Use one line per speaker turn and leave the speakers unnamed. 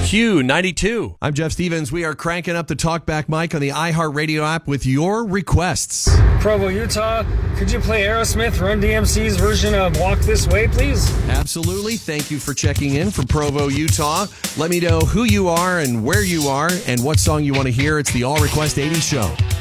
Q92.
I'm Jeff Stevens. We are cranking up the Talkback mic on the iHeartRadio app with your requests.
Provo, Utah, could you play Aerosmith, Run DMC's version of Walk This Way, please?
Absolutely. Thank you for checking in from Provo, Utah. Let me know who you are and where you are and what song you want to hear. It's the All Request 80s show.